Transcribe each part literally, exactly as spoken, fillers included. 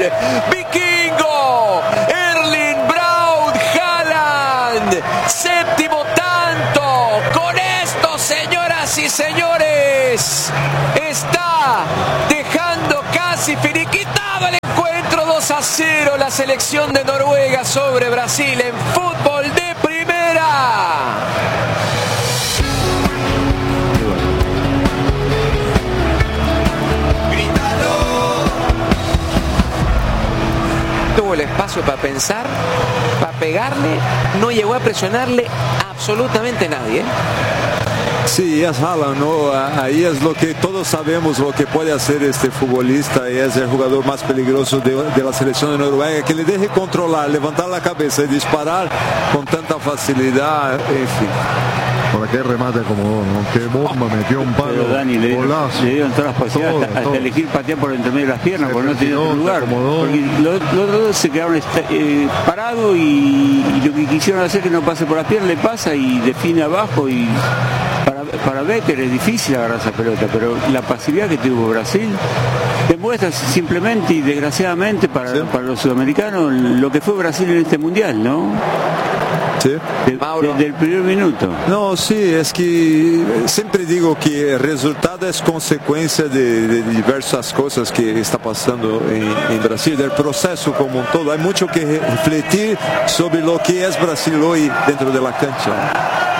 Vikingo, Erling Braut Haaland, séptimo tanto. Con esto, señoras y señores, está dejando casi finiquitado el encuentro. Dos a cero la selección de Noruega sobre Brasil en fútbol de primera. Tuvo el espacio para pensar, para pegarle, no llegó a presionarle absolutamente nadie, ¿eh? Sí, es Haaland, ¿no? Ahí es lo que todos sabemos, lo que puede hacer este futbolista, y es el jugador más peligroso de, de la selección de Noruega, que le deje controlar, levantar la cabeza y disparar con tanta facilidad, en fin. Por qué remate como ¿no? Qué bomba, metió un palo. Pero Dani, le dieron, le dieron todas las posibilidades, todo, hasta, todo. hasta elegir patear por entre medio de las piernas, porque no tenía otro lugar. Porque los, los dos se quedaron eh, parados y, y lo que quisieron hacer que no pase por las piernas, le pasa y define abajo. Y para, para Becker es difícil agarrar esa pelota, pero la pasividad que tuvo Brasil demuestra simplemente y desgraciadamente para, ¿sí? para los sudamericanos lo que fue Brasil en este mundial, ¿no? Sí. De, desde el primer minuto. No, sí, es que siempre digo que el resultado es consecuencia de, de diversas cosas que está pasando en, en Brasil, del proceso como un todo. Hay mucho que refletir sobre lo que es Brasil hoy dentro de la cancha.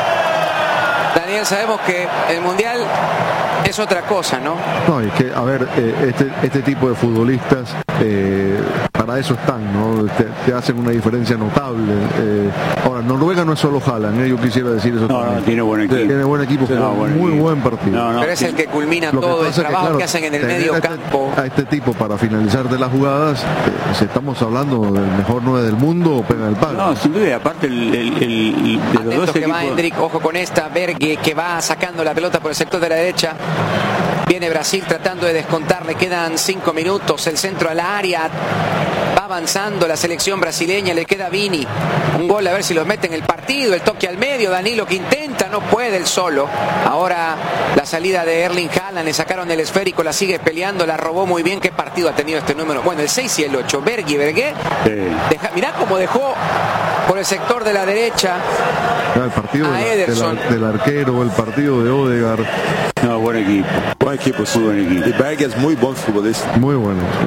Daniel, sabemos que el Mundial es otra cosa, ¿no? No, es que, a ver, eh, este, este tipo de futbolistas eh, para eso están, ¿no? Te, te hacen una diferencia notable. Eh, ahora, Noruega no es solo Haaland, ¿eh? Yo quisiera decir eso. No, también. no, tiene buen equipo. Tiene buen equipo, sí, no, buen muy equipo. Buen partido. No, no, Pero es sí. el que culmina Lo todo que el trabajo que, claro, que hacen en el medio este, campo. A este tipo para finalizar de las jugadas, eh, si estamos hablando del mejor nueve del mundo, pega el palo. No, sin duda, aparte el, el, el, de los dos que equipos. va Hendrik, ojo con esta, Berge que va sacando la pelota por el sector de la derecha. Viene Brasil tratando de descontar, le quedan cinco minutos, el centro al área, va avanzando la selección brasileña, le queda Vini, un gol a ver si los mete en el partido, el toque al medio, Danilo que intenta, no puede el solo. Ahora la salida de Erling Haaland, le sacaron el esférico, la sigue peleando, la robó muy bien. ¿Qué partido ha tenido este número? Bueno, el seis y el ocho, Berge, Berge, sí. Deja, mirá cómo dejó por el sector de la derecha el partido a de la, Ederson. De la, del arquero, el partido de Odegaard. No, buen equipo. Buen equipo, sí. Buen equipo. Y Berge es muy buen futbolista. Muy bueno. Sí.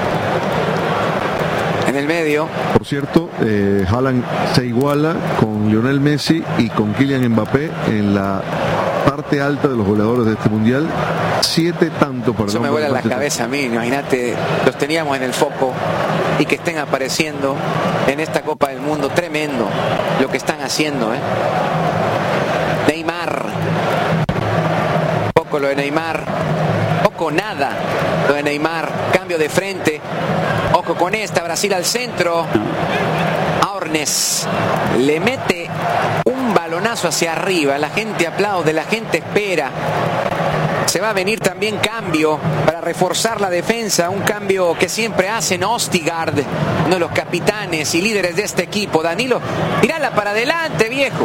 En el medio. Por cierto, eh, Haaland se iguala con Lionel Messi y con Kylian Mbappé en la parte alta de los goleadores de este mundial. Siete tanto para el Eso me vuela la cabeza a mí. Imagínate, los teníamos en el foco y que estén apareciendo en esta Copa del Mundo. Tremendo lo que están haciendo, ¿eh? Neymar. Poco lo de Neymar. Poco nada lo de Neymar. Cambio de frente. Ojo con esta. Brasil al centro. Aornes le mete un balonazo hacia arriba. La gente aplaude, la gente espera. Se va a venir también cambio para reforzar la defensa, un cambio que siempre hacen Østigard, uno de los capitanes y líderes de este equipo. Danilo, tirala para adelante, viejo.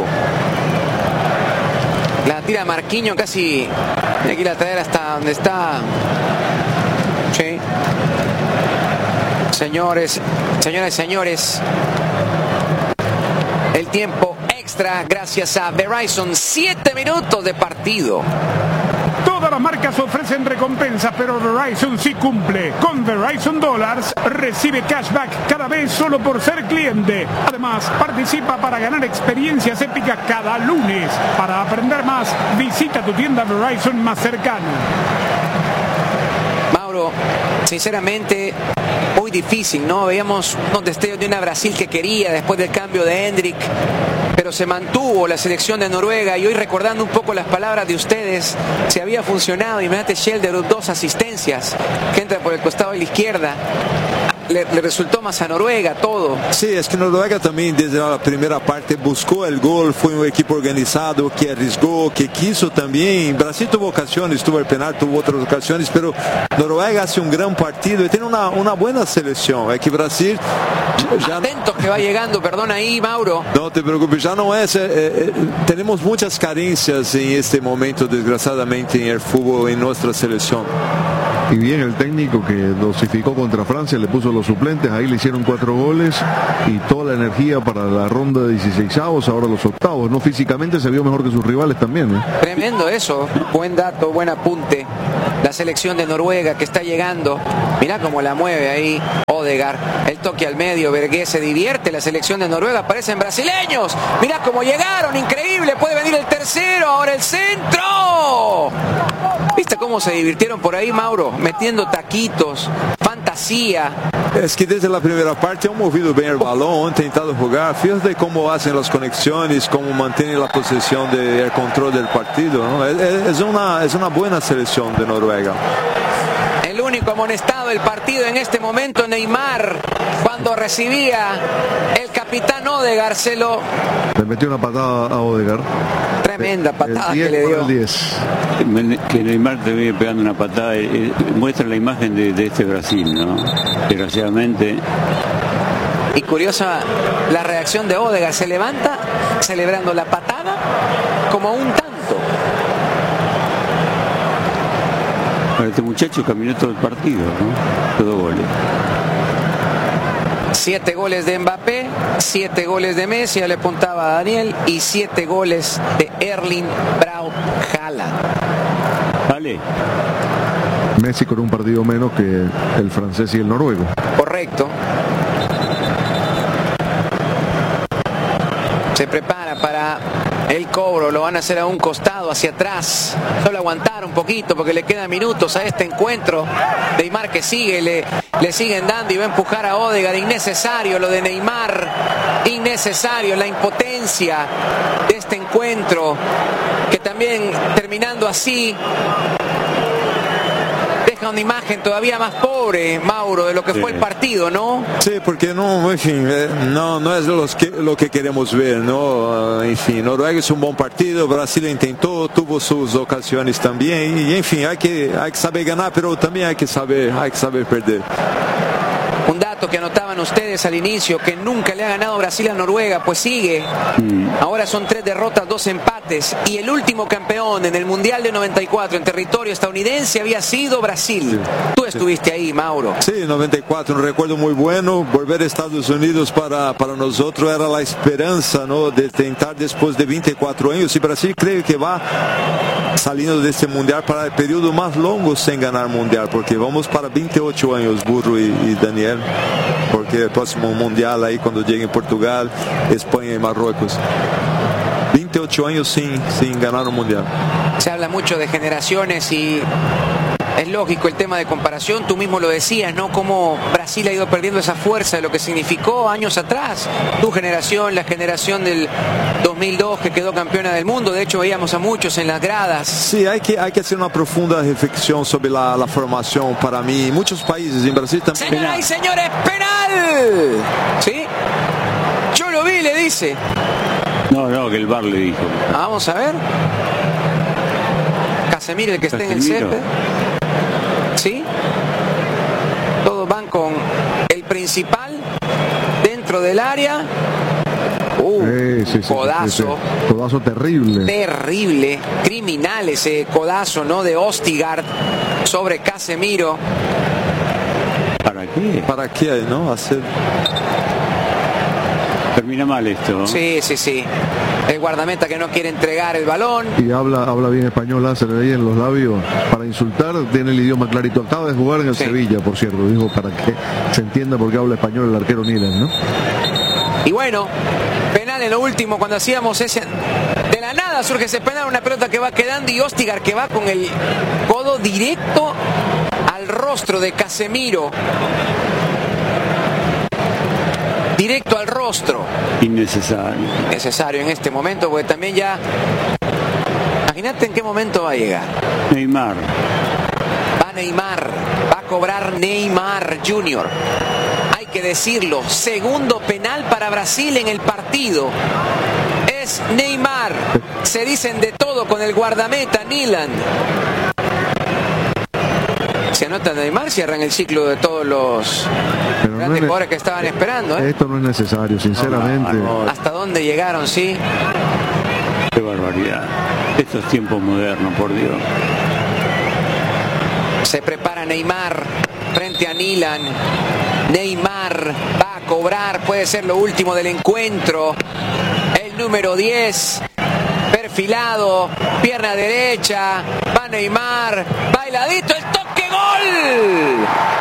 La tira Marquinhos casi, aquí la traer hasta donde está. Sí. Señores, señores, señores. El tiempo extra gracias a Verizon, siete minutos de partido. Todas las marcas ofrecen recompensas, pero Verizon sí cumple. Con Verizon Dollars recibe cashback cada vez solo por ser cliente. Además, participa para ganar experiencias épicas cada lunes. Para aprender más, visita tu tienda Verizon más cercana. Mauro, sinceramente, muy difícil, ¿no? Veíamos unos destellos de una Brasil que quería después del cambio de Hendrik, pero se mantuvo la selección de Noruega. Y hoy, recordando un poco las palabras de ustedes, si había funcionado, imagínate Schelderud, dos asistencias, que entra por el costado de la izquierda. Le, le resultó más a Noruega todo. Sí, es que Noruega también desde la primera parte buscó el gol, fue un equipo organizado que arriesgó, que quiso también. Brasil tuvo ocasiones, tuvo el penal, tuvo otras ocasiones, pero Noruega hace un gran partido y tiene una, una buena selección. Es que Brasil ya... Atentos que va llegando, perdón ahí, Mauro. No te preocupes, ya no es. Eh, eh, tenemos muchas carencias en este momento, desgraciadamente, en el fútbol, en nuestra selección. Y bien el técnico que dosificó contra Francia, le puso los suplentes, ahí le hicieron cuatro goles y toda la energía para la ronda de dieciseisavos, ahora los octavos, ¿no? Físicamente se vio mejor que sus rivales también, ¿eh? Tremendo eso, buen dato, buen apunte. La selección de Noruega que está llegando, mirá cómo la mueve ahí Odegaard, el toque al medio, Bergué se divierte, la selección de Noruega, parecen brasileños, mirá cómo llegaron, increíble, puede venir el tercero, ahora el centro. ¿Viste cómo se divirtieron por ahí, Mauro? Metiendo taquitos, fantasía. Es que desde la primera parte han movido bien el balón, han intentado jugar. Fíjate cómo hacen las conexiones, cómo mantienen la posesión del control del partido, ¿no? Es, es, una, es una buena selección de Noruega. El único amonestado del partido en este momento, Neymar, cuando recibía el capitán Odegaard, se lo... Le metió una patada a Odegaard. Tremenda patada que le dio. Que Neymar te viene pegando una patada, eh, muestra la imagen de, de este Brasil, ¿no? Desgraciadamente. Y curiosa la reacción de Odegaard, se levanta celebrando la patada como un tanto. Este muchacho caminó todo el partido, ¿no? Todo goles. Siete goles de Mbappé, siete goles de Messi, ya le apuntaba a Daniel, y siete goles de Erling Braut Haaland. Vale. Messi con un partido menos que el francés y el noruego. Correcto. Se prepara para el cobro, lo van a hacer a un costado, hacia atrás. Solo aguantar un poquito porque le quedan minutos a este encuentro. Neymar que sigue, le, le siguen dando y va a empujar a Odegaard. Innecesario lo de Neymar, innecesario la impotencia de este encuentro, que también terminando así deja una imagen todavía más pobre, Mauro, de lo que sí. fue el partido, ¿no? Sí, porque no, en fin, no, no es lo que, lo que queremos ver, ¿no? En fin, Noruega es un buen partido, Brasil intentó, tuvo sus ocasiones también, y en fin, hay que, hay que saber ganar, pero también hay que saber, hay que saber perder. Un dato que anotaban ustedes al inicio, que nunca le ha ganado Brasil a Noruega, pues sigue. Ahora son tres derrotas, dos empates. Y el último campeón en el Mundial de noventa y cuatro en territorio estadounidense había sido Brasil. Sí. Tú estuviste ahí, Mauro. Sí, noventa y cuatro, un recuerdo muy bueno. Volver a Estados Unidos para, para nosotros era la esperanza, ¿no? De tentar después de veinticuatro años. Y Brasil creo que va saliendo de este Mundial para el periodo más longo sin ganar Mundial, porque vamos para veintiocho años, Burro y, y Daniel. Porque el próximo mundial ahí cuando llegue en Portugal, España y Marruecos. veintiocho años sin, sin ganar un mundial. Se habla mucho de generaciones y es lógico el tema de comparación. Tú mismo lo decías, ¿no? Cómo Brasil ha ido perdiendo esa fuerza de lo que significó años atrás. Tu generación, la generación del dos mil dos que quedó campeona del mundo. De hecho, veíamos a muchos en las gradas. Sí, hay que, hay que hacer una profunda reflexión sobre la, la formación para mí. Muchos países, en Brasil también. Señoras y señores, penal. ¿Sí? Yo lo vi, le dice. No, no, que el V A R le dijo. Vamos a ver. Casemiro, el que esté en el césped. ¿Sí? Todos van con el principal dentro del área. Uh, sí, sí, sí, codazo. Sí, sí. Codazo terrible. Terrible. Criminal ese codazo, ¿no? De Østigård sobre Casemiro. ¿Para qué? ¿Para qué, no? Hacer... Termina mal esto, ¿no? Sí, sí, sí. El guardameta que no quiere entregar el balón. Y habla habla bien español, se le veía en los labios. Para insultar, tiene el idioma clarito. Acaba de jugar en el sí. Sevilla, por cierto. Dijo para que se entienda por qué habla español el arquero Nilan, ¿no? Y bueno, penal en lo último, cuando hacíamos ese... De la nada surge ese penal, una pelota que va quedando y Østigård que va con el codo directo al rostro de Casemiro. Directo al rostro. Innecesario. Necesario en este momento, porque también ya... Imagínate en qué momento va a llegar. Neymar. Va Neymar. Va a cobrar Neymar junior Hay que decirlo. Segundo penal para Brasil en el partido. Es Neymar. Se dicen de todo con el guardameta Nilan. Se anota Neymar, cierran el ciclo de todos los Pero grandes no jugadores que estaban esperando. ¿eh? Esto no es necesario, sinceramente. No, no, no. ¿Hasta dónde llegaron, sí? Qué barbaridad. Estos tiempos modernos, por Dios. Se prepara Neymar frente a Nilan. Neymar va a cobrar, puede ser lo último del encuentro. El número diez, perfilado, pierna derecha, va Neymar, bailadito, el toque, gol.